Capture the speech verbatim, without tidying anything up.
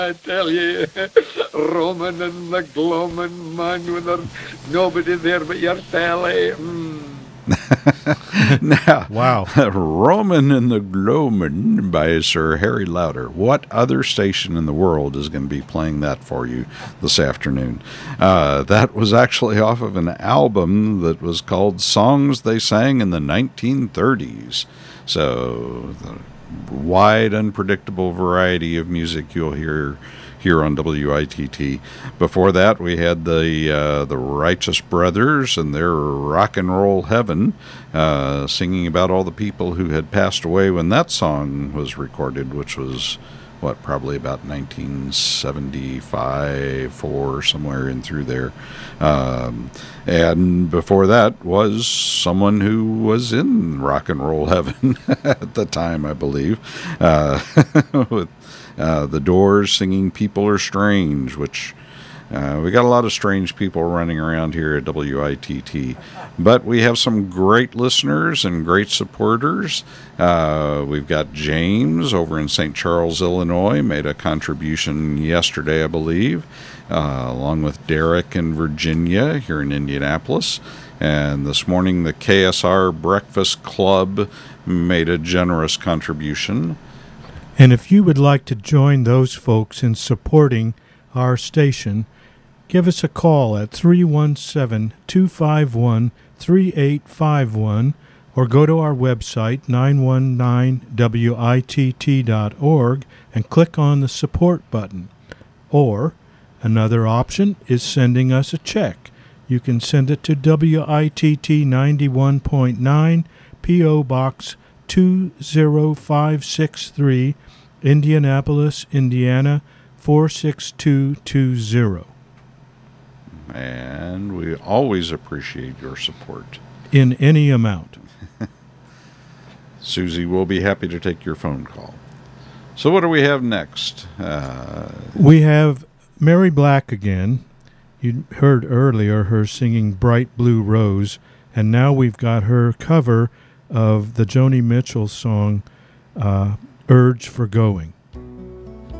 I tell you, Roman and the gloaming man, when there's nobody there but your telly. Mm. Now, Wow. Roman and the Gloaming by Sir Harry Lauder. What other station in the world is going to be playing that for you this afternoon? Uh, that was actually off of an album that was called Songs They Sang in the nineteen thirties. So, the wide, unpredictable variety of music you'll hear here on W I T T. Before that, we had the uh, the Righteous Brothers and their Rock and Roll Heaven, uh, singing about all the people who had passed away when that song was recorded, which was, what, probably about nineteen seventy-five, four, somewhere in through there. Um, and before that was someone who was in Rock and Roll Heaven at the time, I believe, uh, with Uh, the Doors singing People Are Strange, which uh, we got a lot of strange people running around here at W I T T. But we have some great listeners and great supporters. Uh, we've got James over in Saint Charles, Illinois, made a contribution yesterday, I believe, uh, along with Derek in Virginia here in Indianapolis. And this morning, the K S R Breakfast Club made a generous contribution. And if you would like to join those folks in supporting our station, give us a call at three one seven, two five one, three eight five one or go to our website, nine one nine W I T T dot org, and click on the support button. Or another option is sending us a check. You can send it to W I T T ninety-one point nine, P O. Box two zero five six three, Indianapolis, Indiana four six two two zero. And we always appreciate your support. In any amount. Susie will be happy to take your phone call. So what do we have next? Uh, we have Mary Black again. You heard earlier her singing Bright Blue Rose, and now we've got her cover of the Joni Mitchell song, uh, Urge for Going.